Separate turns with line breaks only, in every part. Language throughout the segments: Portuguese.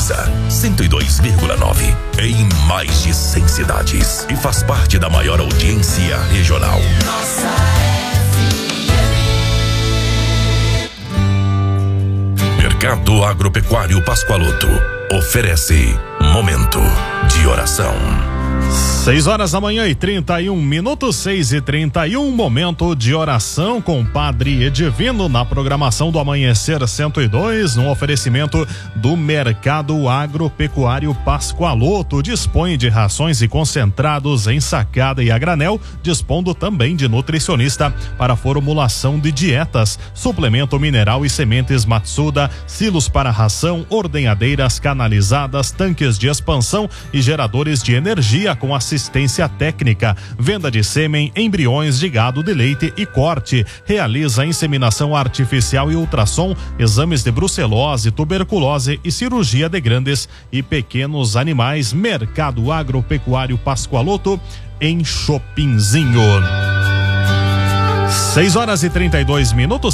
sintoniza 102,9 em mais de 100 cidades e faz parte da maior audiência regional.
Nossa
Mercado Agropecuário Pascoaloto oferece Momento de Oração.
6h31, 6h31, momento de oração com Padre Edivino na programação do Amanhecer 102, no oferecimento do Mercado Agropecuário Pascoaloto. Dispõe de rações e concentrados em sacada e a granel, dispondo também de nutricionista para formulação de dietas, suplemento mineral e sementes Matsuda, silos para ração, ordenhadeiras canalizadas, tanques de expansão e geradores de energia com assistência técnica, venda de sêmen, embriões de gado de leite e corte, realiza inseminação artificial e ultrassom, exames de brucelose, tuberculose e cirurgia de grandes e pequenos animais. Mercado Agropecuário Pascoaloto em Chopinzinho. 6h32,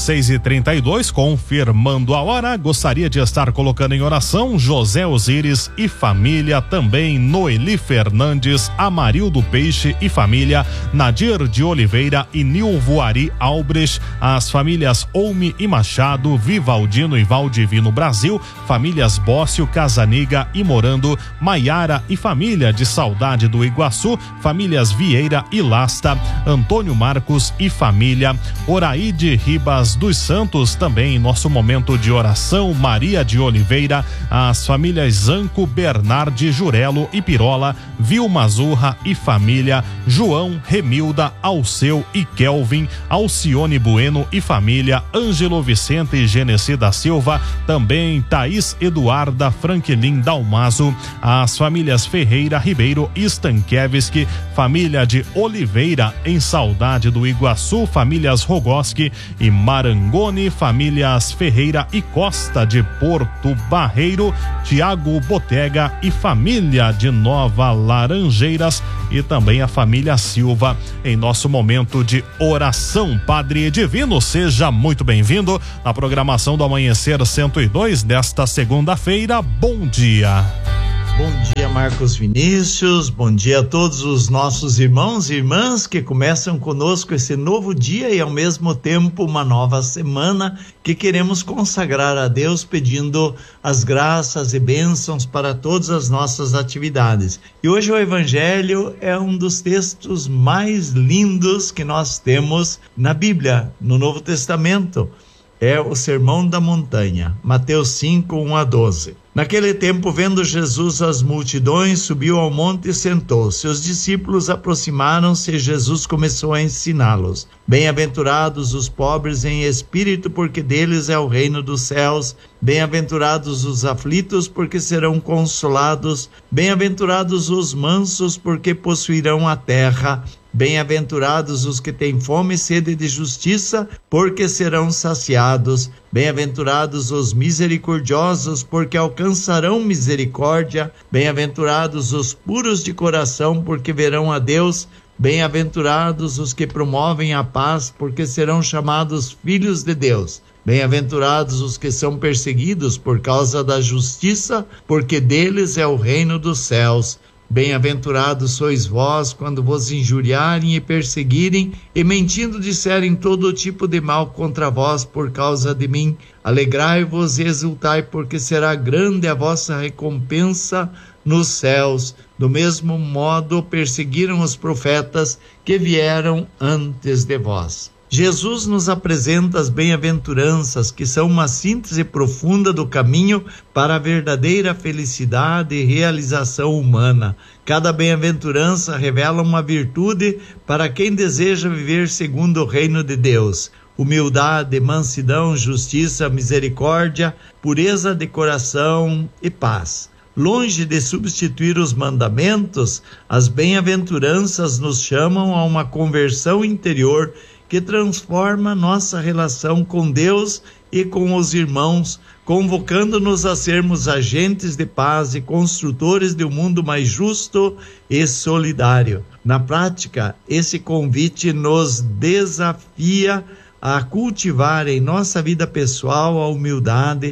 6h32, confirmando a hora. Gostaria de estar colocando em oração José Osíris e família, também Noeli Fernandes, Amarildo Peixe e família, Nadir de Oliveira e Nilvoari Albrecht, as famílias Olme e Machado, Vivaldino e Valdivino Brasil, famílias Bócio, Casaniga e Morando, Maiara e família de Saudade do Iguaçu, famílias Vieira e Lasta, Antônio Marcos e família, Oraide Ribas dos Santos, também em nosso momento de oração, Maria de Oliveira, as famílias Zanco, Bernardi, Jurelo e Pirola, Vilma Zurra e família, João, Remilda, Alceu e Kelvin, Alcione Bueno e família, Ângelo Vicente e Genesi da Silva, também Thaís Eduarda Franklin Dalmazo, as famílias Ferreira, Ribeiro e Stankiewicz, família de Oliveira em Saudade do Iguaçu, famílias Rogoski e Marangoni, famílias Ferreira e Costa de Porto Barreiro, Tiago Botega e família de Nova Laranjeiras e também a família Silva em nosso momento de oração. Padre Edivino, seja muito bem-vindo na programação do Amanhecer 102 desta segunda-feira. Bom dia.
Bom dia, Marcos Vinícius, bom dia a todos os nossos irmãos e irmãs que começam conosco esse novo dia e ao mesmo tempo uma nova semana que queremos consagrar a Deus pedindo as graças e bênçãos para todas as nossas atividades. E hoje o Evangelho é um dos textos mais lindos que nós temos na Bíblia, no Novo Testamento. É o Sermão da Montanha, Mateus 5, 1-12. Naquele tempo, vendo Jesus as multidões, subiu ao monte e sentou-se. Os discípulos aproximaram-se e Jesus começou a ensiná-los. Bem-aventurados os pobres em espírito, porque deles é o reino dos céus. Bem-aventurados os aflitos, porque serão consolados. Bem-aventurados os mansos, porque possuirão a terra. Bem-aventurados os que têm fome e sede de justiça, porque serão saciados. Bem-aventurados os misericordiosos, porque alcançarão misericórdia. Bem-aventurados os puros de coração, porque verão a Deus. Bem-aventurados os que promovem a paz, porque serão chamados filhos de Deus. Bem-aventurados os que são perseguidos por causa da justiça, porque deles é o reino dos céus. Bem-aventurados sois vós quando vos injuriarem e perseguirem e mentindo disserem todo tipo de mal contra vós por causa de mim. Alegrai-vos e exultai, porque será grande a vossa recompensa nos céus. Do mesmo modo perseguiram os profetas que vieram antes de vós. Jesus nos apresenta as bem-aventuranças, que são uma síntese profunda do caminho para a verdadeira felicidade e realização humana. Cada bem-aventurança revela uma virtude para quem deseja viver segundo o reino de Deus. Humildade, mansidão, justiça, misericórdia, pureza de coração e paz. Longe de substituir os mandamentos, as bem-aventuranças nos chamam a uma conversão interior que transforma nossa relação com Deus e com os irmãos, convocando-nos a sermos agentes de paz e construtores de um mundo mais justo e solidário. Na prática, esse convite nos desafia a cultivar em nossa vida pessoal a humildade,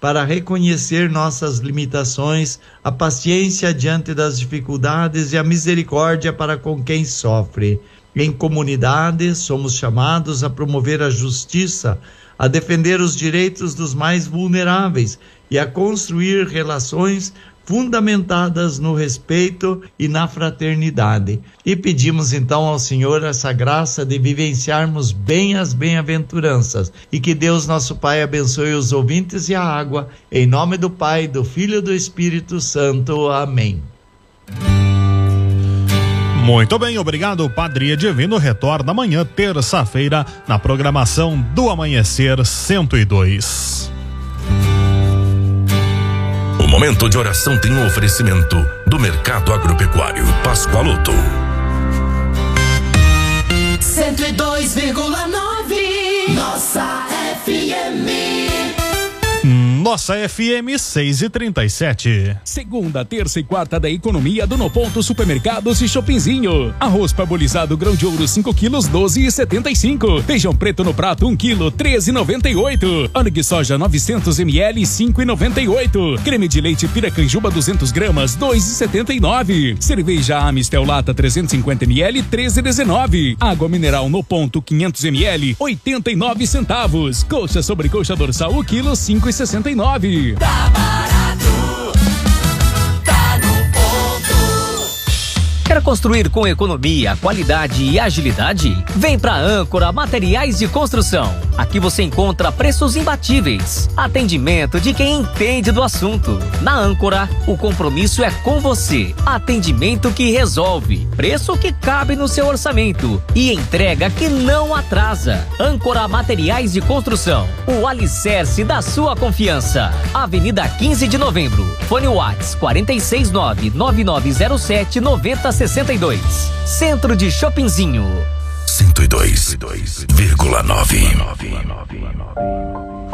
para reconhecer nossas limitações, a paciência diante das dificuldades e a misericórdia para com quem sofre. Em comunidade, somos chamados a promover a justiça, a defender os direitos dos mais vulneráveis e a construir relações fundamentadas no respeito e na fraternidade. E pedimos então ao Senhor essa graça de vivenciarmos bem as bem-aventuranças e que Deus nosso Pai abençoe os ouvintes e a água, em nome do Pai, do Filho e do Espírito Santo. Amém.
Muito bem, obrigado, Padre Edivino. Retorna amanhã, terça-feira, na programação do Amanhecer 102.
O momento de oração tem um oferecimento do Mercado Agropecuário Pascoaloto.
102,9 Nossa FM.
Nossa FM 6h37.
Segunda, terça e quarta da economia do No Ponto Supermercados e Shoppingzinho. Arroz parbolizado grão de ouro 5 quilos 12,75. Feijão preto no prato 1 quilo 13,98. Óleo de soja 900 ml 5,98. Creme de leite Piracanjuba 200 gramas 2,79. Cerveja Amistel Lata 350 ml 13,19. Água mineral No Ponto 500 ml 89 centavos. Coxa sobre coxa dorsal o quilo 5,69.
Tá barato, tá no ponto.
Quer construir com economia, qualidade e agilidade? Vem pra Âncora Materiais de Construção. Aqui você encontra preços imbatíveis, atendimento de quem entende do assunto. Na Âncora, o compromisso é com você. Atendimento que resolve, preço que cabe no seu orçamento e entrega que não atrasa. Âncora Materiais de Construção, o alicerce da sua confiança. Avenida 15 de Novembro. Fone Whats 469-9907-9062. Centro de Shoppingzinho.
102,9.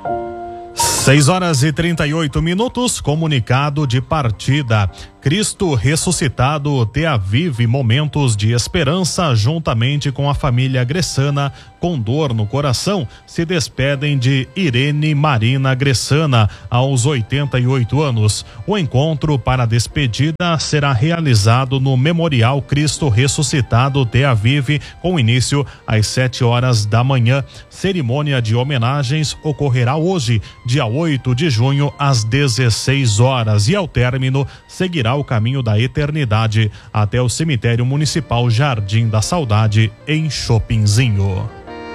6h38. Comunicado de partida. Cristo ressuscitado te avive momentos de esperança juntamente com a família Gressana. Com dor no coração, se despedem de Irene Marina Gressana, aos 88 anos. O encontro para a despedida será realizado no Memorial Cristo Ressuscitado te avive, com início às 7 horas da manhã. Cerimônia de homenagens ocorrerá hoje, dia 8 de junho, às 16 horas, e ao término seguirá o caminho da eternidade até o cemitério municipal Jardim da Saudade, em Shoppingzinho.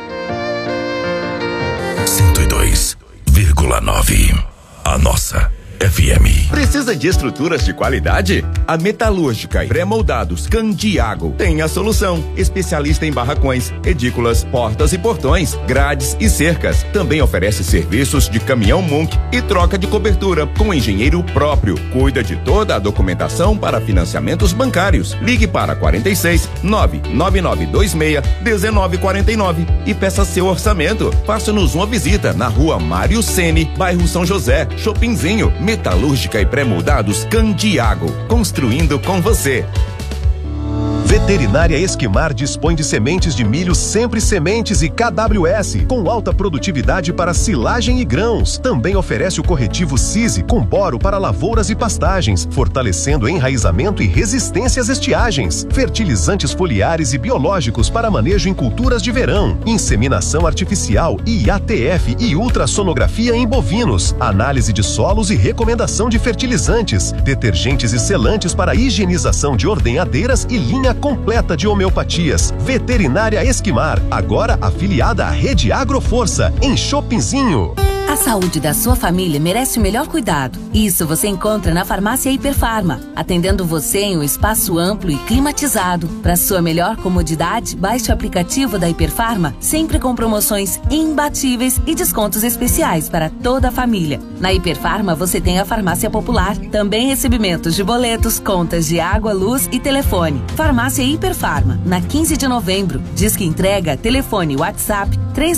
102,9. A nossa FM.
Precisa de estruturas de qualidade? A Metalúrgica e Pré-Moldados Candiago tem a solução. Especialista em barracões, edículas, portas e portões, grades e cercas. Também oferece serviços de caminhão Munk e troca de cobertura com engenheiro próprio. Cuida de toda a documentação para financiamentos bancários. Ligue para 46 99926 1949 e peça seu orçamento. Faça-nos uma visita na Rua Mário Ceni, bairro São José, Shoppingzinho. Metalúrgica e Pré-Moldados Candiago, construindo com você.
Veterinária Esquimar dispõe de sementes de milho Sempre Sementes e KWS, com alta produtividade para silagem e grãos. Também oferece o corretivo CISE com boro para lavouras e pastagens, fortalecendo enraizamento e resistência às estiagens. Fertilizantes foliares e biológicos para manejo em culturas de verão. Inseminação artificial, IATF e ultrassonografia em bovinos. Análise de solos e recomendação de fertilizantes. Detergentes e selantes para higienização de ordenhadeiras e linha completa de homeopatias. Veterinária Esquimar, agora afiliada à Rede Agroforça, em Shoppingzinho.
A saúde da sua família merece o melhor cuidado. Isso você encontra na Farmácia Hiperfarma, atendendo você em um espaço amplo e climatizado. Para sua melhor comodidade, baixe o aplicativo da Hiperfarma, sempre com promoções imbatíveis e descontos especiais para toda a família. Na Hiperfarma você tem a Farmácia Popular, também recebimentos de boletos, contas de água, luz e telefone. Farmácia Hiperfarma, na 15 de novembro. Disque entrega, telefone WhatsApp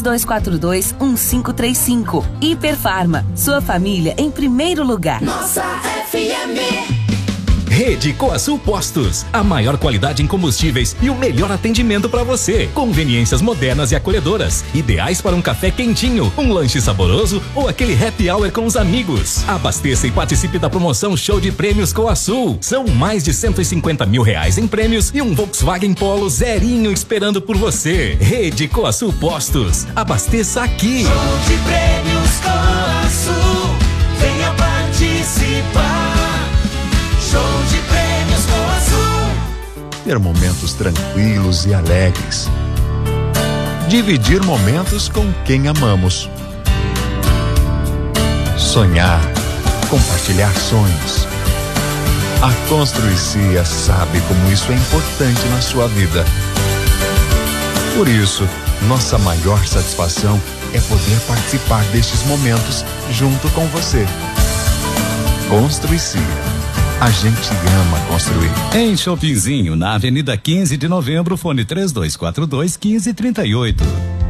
3242-1535. Hiperfarma, sua família em primeiro lugar.
Nossa FM.
Rede Coasul Postos, a maior qualidade em combustíveis e o melhor atendimento para você. Conveniências modernas e acolhedoras, ideais para um café quentinho, um lanche saboroso ou aquele happy hour com os amigos. Abasteça e participe da promoção Show de Prêmios Coasul. São mais de R$150 mil em prêmios e um Volkswagen Polo zerinho esperando por você. Rede Coasul Postos, abasteça aqui.
Show de Prêmios Coasul, venha participar. Show de Prêmios Coasul.
Ter momentos tranquilos e alegres. Dividir momentos com quem amamos. Sonhar, compartilhar sonhos. A Construicia sabe como isso é importante na sua vida. Por isso, nossa maior satisfação é poder participar destes momentos junto com você. Construicia. A gente ama construir.
Em Shoppingzinho, na Avenida 15 de Novembro, fone 3242-1538.